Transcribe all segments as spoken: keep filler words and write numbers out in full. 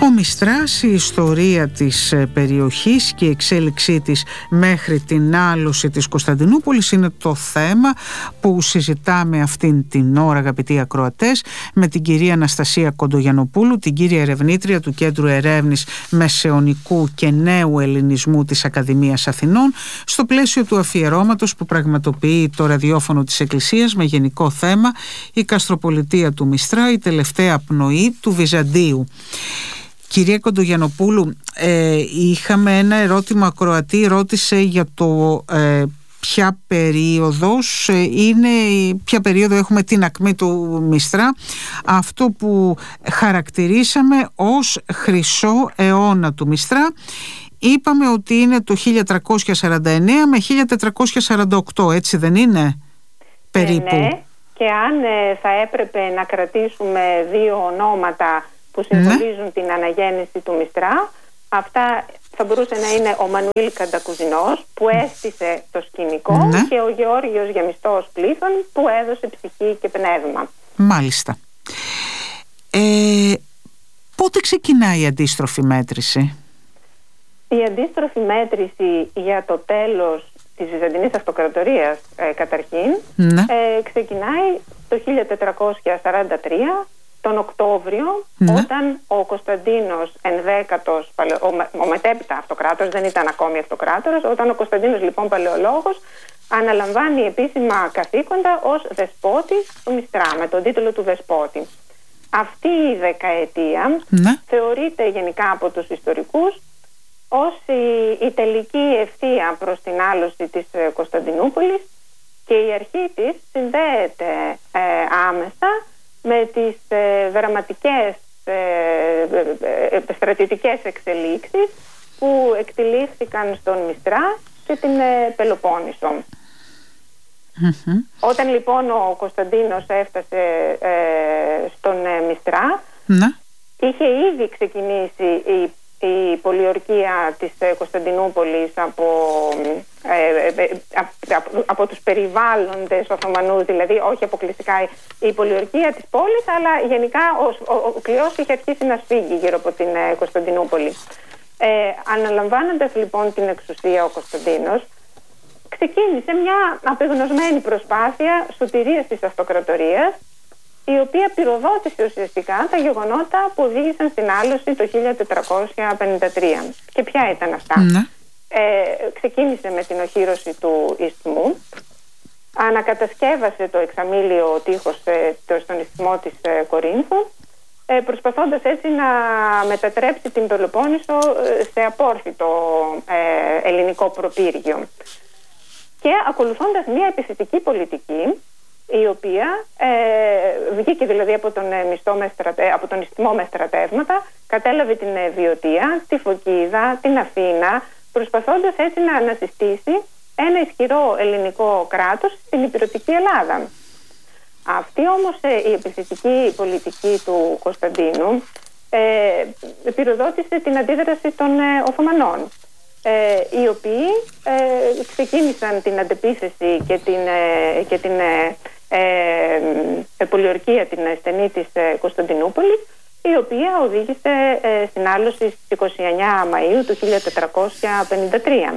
Ο Μυστράς, η ιστορία της περιοχής και η εξέλιξή της μέχρι την άλωση της Κωνσταντινούπολης είναι το θέμα που συζητάμε αυτήν την ώρα, αγαπητοί ακροατές, με την κυρία Αναστασία Κοντογιαννοπούλου, την κύρια ερευνήτρια του Κέντρου Ερεύνης Μεσαιωνικού και Νέου Ελληνισμού της Ακαδημίας Αθηνών, στο πλαίσιο του αφιερώματος που πραγματοποιεί το ραδιόφωνο της Εκκλησίας με γενικό θέμα η Καστροπολιτεία του Μυστρά, η τελευταία πνοή του Βυζαντίου. Κυρία Κοντογιαννοπούλου, ε, είχαμε ένα ερώτημα, ακροατή ρώτησε για το ε, ποια περίοδος είναι, ποια περίοδο έχουμε την ακμή του Μυστρά, αυτό που χαρακτηρίσαμε ως χρυσό αιώνα του Μυστρά. Είπαμε ότι είναι το χίλια τριακόσια σαράντα εννέα με χίλια τετρακόσια σαράντα οκτώ, έτσι δεν είναι, περίπου? Ε, ναι, και αν ε, θα έπρεπε να κρατήσουμε δύο ονόματα που συμβολίζουν ναι. την αναγέννηση του Μυστρά, αυτά θα μπορούσε να είναι ο Μανουήλ Καντακουζινός που έστησε το σκηνικό ναι. και ο Γεώργιος Γεμιστός Πλήθων που έδωσε ψυχή και πνεύμα. Μάλιστα. Ε, πότε ξεκινάει η αντίστροφη μέτρηση? Η αντίστροφη μέτρηση για το τέλος της Βυζαντινής Αυτοκρατορίας ε, καταρχήν ναι. ε, ξεκινάει το χίλια τετρακόσια σαράντα τρία τον Οκτώβριο, ναι. όταν ο Κωνσταντίνος ενδέκατος, ο, ο μετέπειτα αυτοκράτορας, δεν ήταν ακόμη αυτοκράτορας, όταν ο Κωνσταντίνος λοιπόν Παλαιολόγος αναλαμβάνει επίσημα καθήκοντα ως δεσπότης του Μυστρά, με τον τίτλο του δεσπότη. Αυτή η δεκαετία ναι. θεωρείται γενικά από τους ιστορικούς ως η, η τελική ευθεία προς την άλωση της Κωνσταντινούπολης και η αρχή της συνδέεται ε, άμεσα με τις ε, δραματικές ε, ε, ε, στρατιωτικές εξελίξεις που εκτελήθηκαν στον Μυστρά και την ε, Πελοπόννησο. Mm-hmm. Όταν λοιπόν ο Κωνσταντίνος έφτασε ε, στον ε, Μυστρά mm-hmm. είχε ήδη ξεκινήσει η η πολιορκία της Κωνσταντινούπολης από, ε, ε, από, από τους περιβάλλοντες Οθωμανούς, δηλαδή όχι αποκλειστικά η πολιορκία της πόλης, αλλά γενικά ο, ο, ο κλειός είχε αρχίσει να σφίγγει γύρω από την ε, Κωνσταντινούπολη. Ε, αναλαμβάνοντας λοιπόν την εξουσία ο Κωνσταντίνος, ξεκίνησε μια απεγνωσμένη προσπάθεια σωτηρίας της αυτοκρατορίας, η οποία πυροδότησε ουσιαστικά τα γεγονότα που οδήγησαν στην άλωση το χίλια τετρακόσια πενήντα τρία. Και ποια ήταν αυτά? Ναι. Ε, ξεκίνησε με την οχύρωση του Ισθμού, ανακατασκεύασε το εξαμήλιο τείχος ε, το, στον Ισθμό της ε, Κορίνθου, ε, προσπαθώντας έτσι να μετατρέψει την Πελοπόννησο ε, σε απόρθητο ε, ελληνικό προπύργιο. Και ακολουθώντας μια επιθετική πολιτική, η οποία ε, βγήκε δηλαδή από τον, ε, μισθό με στρατε, από τον Ισθμό με στρατεύματα, κατέλαβε την ε, Βιωτία, τη Φωκίδα, την Αθήνα, προσπαθώντας έτσι να ανασυστήσει ένα ισχυρό ελληνικό κράτος στην ηπειρωτική Ελλάδα. Αυτή όμως ε, η επιθετική πολιτική του Κωνσταντίνου ε, πυροδότησε την αντίδραση των ε, Οθωμανών, ε, οι οποίοι ε, ξεκίνησαν την αντεπίθεση και την, ε, και την ε, ε, πολιορκία την στενή της ε, Κωνσταντινούπολης, η οποία οδήγησε ε, στην άλωση στις είκοσι εννέα Μαΐου του χίλια τετρακόσια πενήντα τρία.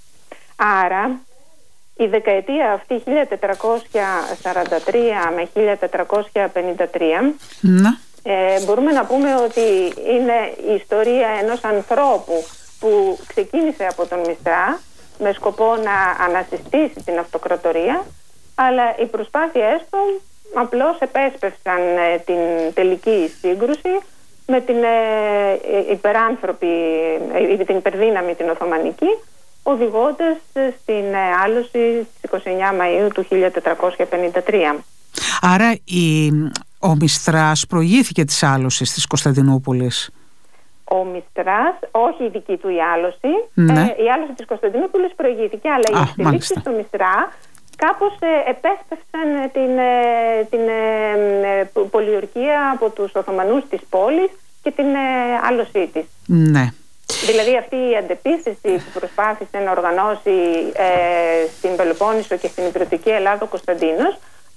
Άρα η δεκαετία αυτή χίλια τετρακόσια σαράντα τρία με χίλια τετρακόσια πενήντα τρία να. Ε, μπορούμε να πούμε ότι είναι η ιστορία ενός ανθρώπου που ξεκίνησε από τον Μυστρά με σκοπό να ανασυστήσει την αυτοκρατορία, αλλά οι προσπάθειές του απλώς επέσπευσαν ε, την τελική σύγκρουση με την ε, υπεράνθρωπη, ε, την υπερδύναμη την Οθωμανική, οδηγώντας στην ε, άλωση στις είκοσι εννέα Μαΐου του χίλια τετρακόσια πενήντα τρία. Άρα η, ο Μυστράς προηγήθηκε της άλωσης της Κωνσταντινούπολης? Ο Μυστράς, όχι η δική του η άλωση, ναι. ε, η άλωση της Κωνσταντινούπολης προηγήθηκε, αλλά οι εξελίξεις στο Μυστρά κάπως ε, επέστρεψαν την, ε, την ε, ε, πολιορκία από τους Οθωμανούς της πόλης και την ε, άλωσή της. Ναι. Δηλαδή αυτή η αντεπίθεση που προσπάθησε να οργανώσει ε, στην Πελοπόννησο και στην ηπειρωτική Ελλάδα ο Κωνσταντίνος,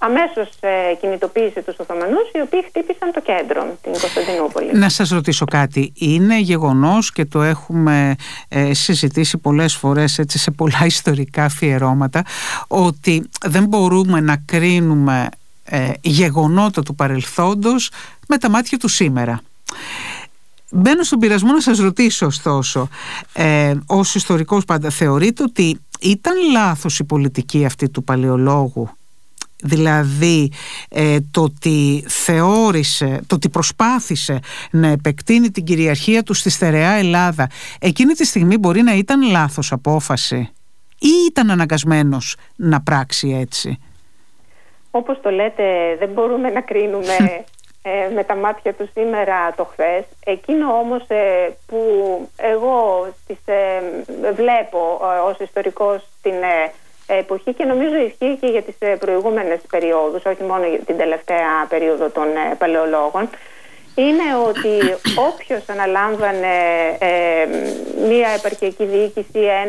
αμέσως ε, κινητοποίησε τους Οθωμανούς, οι οποίοι χτύπησαν το κέντρο, την Κωνσταντινούπολη. Να σας ρωτήσω κάτι. Είναι γεγονός, και το έχουμε ε, συζητήσει πολλές φορές έτσι, σε πολλά ιστορικά αφιερώματα, ότι δεν μπορούμε να κρίνουμε ε, γεγονότα του παρελθόντος με τα μάτια του σήμερα. Μπαίνω στον πειρασμό να σας ρωτήσω, ωστόσο, ε, ως ιστορικός πάντα, θεωρείτε ότι ήταν λάθος η πολιτική αυτή του παλαιολόγου? Δηλαδή ε, το ότι θεώρησε, το ότι προσπάθησε να επεκτείνει την κυριαρχία του στη στερεά Ελλάδα, εκείνη τη στιγμή μπορεί να ήταν λάθος απόφαση ή ήταν αναγκασμένος να πράξει έτσι? Όπως το λέτε, δεν μπορούμε να κρίνουμε ε, με τα μάτια του σήμερα το χθες. Εκείνο όμως ε, που εγώ τις, ε, βλέπω ε, ως ιστορικός την ε, εποχή, και νομίζω ισχύει και για τις προηγούμενες περιόδους, όχι μόνο για την τελευταία περίοδο των παλαιολόγων, είναι ότι όποιος αναλάμβανε ε, μία επαρχιακή διοίκηση,